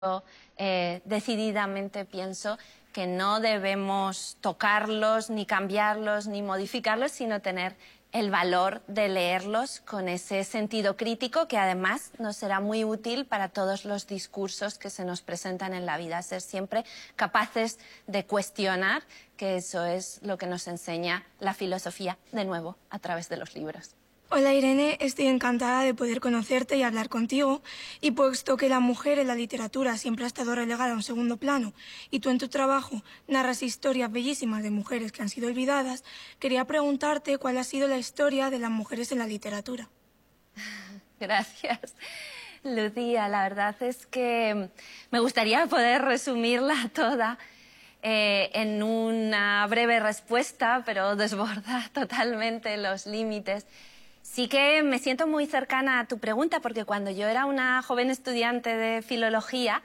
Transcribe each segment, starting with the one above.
Decididamente pienso que no debemos tocarlos, ni cambiarlos, ni modificarlos, sino tener el valor de leerlos con ese sentido crítico que además nos será muy útil para todos los discursos que se nos presentan en la vida. Ser siempre capaces de cuestionar, que eso es lo que nos enseña la filosofía, de nuevo, a través de los libros. Hola Irene, estoy encantada de poder conocerte y hablar contigo, y puesto que la mujer en la literatura siempre ha estado relegada a un segundo plano y tú en tu trabajo narras historias bellísimas de mujeres que han sido olvidadas, quería preguntarte cuál ha sido la historia de las mujeres en la literatura. Gracias, Lucía. La verdad es que me gustaría poder resumirla toda en una breve respuesta, pero desborda totalmente los límites. Sí que me siento muy cercana a tu pregunta, porque cuando yo era una joven estudiante de filología,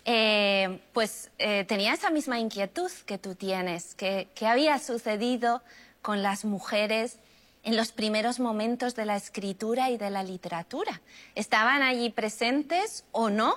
tenía esa misma inquietud que tú tienes. ¿Qué había sucedido con las mujeres en los primeros momentos de la escritura y de la literatura? ¿Estaban allí presentes o no?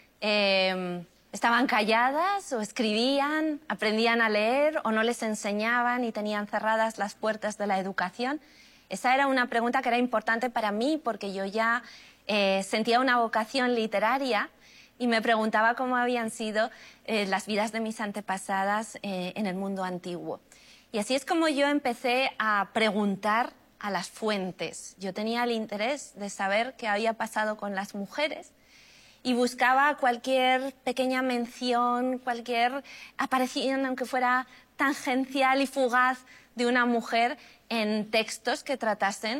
¿Estaban calladas o escribían, aprendían a leer o no les enseñaban y tenían cerradas las puertas de la educación? Esa era una pregunta que era importante para mí, porque yo ya sentía una vocación literaria y me preguntaba cómo habían sido las vidas de mis antepasadas en el mundo antiguo. Y así es como yo empecé a preguntar a las fuentes. Yo tenía el interés de saber qué había pasado con las mujeres y buscaba cualquier pequeña mención, cualquier aparición, aunque fuera tangencial y fugaz, de una mujer en textos que tratasen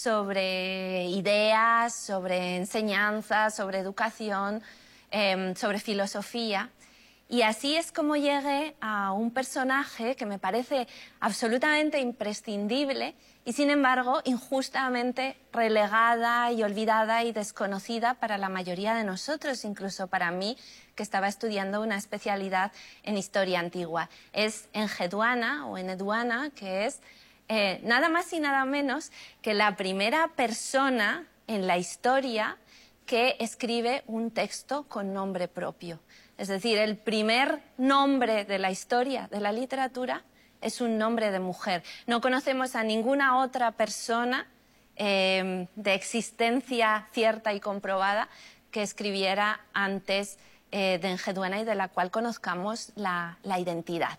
sobre ideas, sobre enseñanzas, sobre educación, sobre filosofía. Y así es como llegué a un personaje que me parece absolutamente imprescindible y, sin embargo, injustamente relegada y olvidada y desconocida para la mayoría de nosotros, incluso para mí, que estaba estudiando una especialidad en historia antigua. Es Enheduanna, o Enheduanna, que es nada más y nada menos que la primera persona en la historia que escribe un texto con nombre propio. Es decir, el primer nombre de la historia de la literatura es un nombre de mujer. No conocemos a ninguna otra persona de existencia cierta y comprobada que escribiera antes de Enheduanna y de la cual conozcamos la identidad.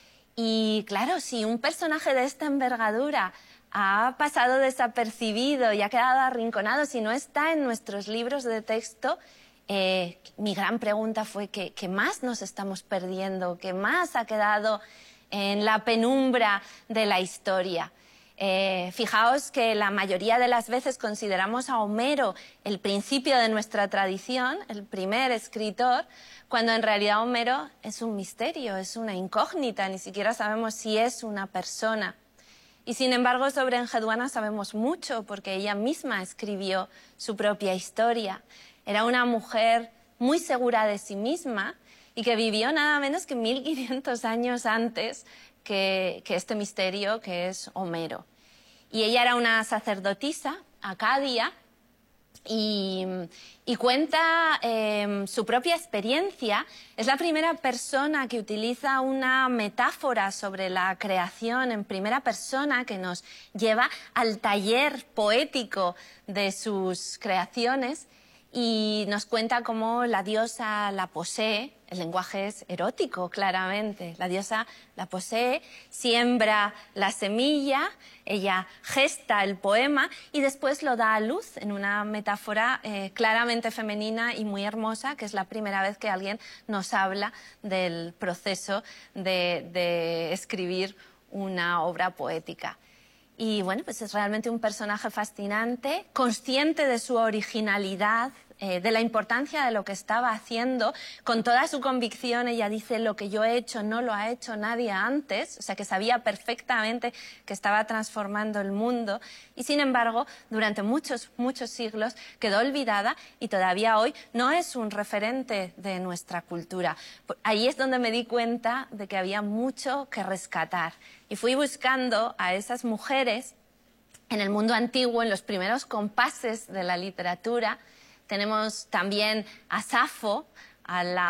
Y claro, si un personaje de esta envergadura ha pasado desapercibido y ha quedado arrinconado, si no está en nuestros libros de texto, mi gran pregunta fue ¿qué más nos estamos perdiendo? ¿Qué más ha quedado en la penumbra de la historia? Fijaos que la mayoría de las veces consideramos a Homero el principio de nuestra tradición, el primer escritor, cuando en realidad Homero es un misterio, es una incógnita, ni siquiera sabemos si es una persona. Y sin embargo, sobre Enheduanna sabemos mucho, porque ella misma escribió su propia historia. Era una mujer muy segura de sí misma y que vivió nada menos que 1500 años antes que este misterio que es Homero. Y ella era una sacerdotisa acadia y cuenta su propia experiencia. Es la primera persona que utiliza una metáfora sobre la creación en primera persona que nos lleva al taller poético de sus creaciones y nos cuenta cómo la diosa la posee. El lenguaje es erótico, claramente. La diosa la posee, siembra la semilla, ella gesta el poema y después lo da a luz en una metáfora claramente femenina y muy hermosa, que es la primera vez que alguien nos habla del proceso de escribir una obra poética. Y bueno, pues es realmente un personaje fascinante, consciente de su originalidad, de la importancia de lo que estaba haciendo. Con toda su convicción ella dice: lo que yo he hecho no lo ha hecho nadie antes, o sea que sabía perfectamente que estaba transformando el mundo y sin embargo durante muchos siglos quedó olvidada y todavía hoy no es un referente de nuestra cultura. Ahí es donde me di cuenta de que había mucho que rescatar y fui buscando a esas mujeres en el mundo antiguo, en los primeros compases de la literatura. Tenemos también a Safo, a la